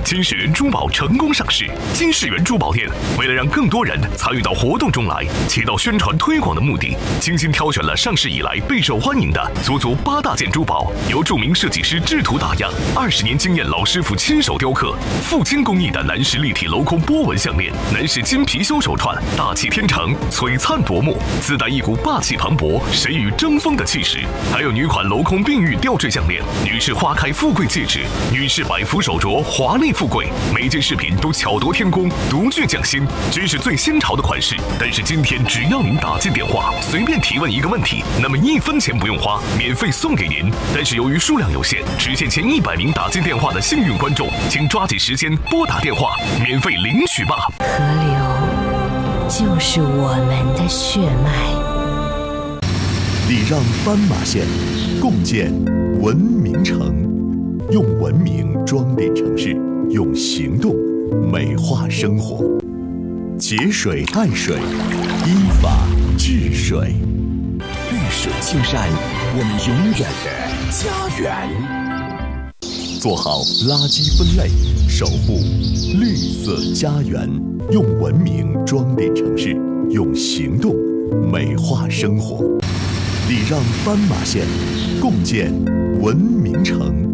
金世源珠宝成功上市。金世源珠宝店为了让更多人参与到活动中来，起到宣传推广的目的，精心挑选了上市以来备受欢迎的足足8大件珠宝，由著名设计师制图打样，20年经验老师傅亲手雕刻，富金工艺的男士立体镂空波纹项链，男士金貔貅手串，大气天成，璀璨夺目，自带一股霸气磅礴、谁与争锋的气势。还有女款镂空碧玉吊坠项链，女士花开富贵戒指，女士百福手镯，华丽富贵，每件饰品都巧夺天工，独具匠心，均是最新潮的款式。但是今天只要您打进电话，随便提问一个问题，那么1分钱不用花，免费送给您。但是由于数量有限，只限前100名打进电话的幸运观众，请抓紧时间拨打电话，免费领取吧。 河流就是我们的血脉。 礼让斑马线，共建文明城。用文明装点城市，用行动美化生活。节水爱水，依法治水。 绿水青山，我们永远的家园。 做好垃圾分类，守护绿色家园。用文明装点城市，用行动美化生活。礼让斑马线，共建文明城。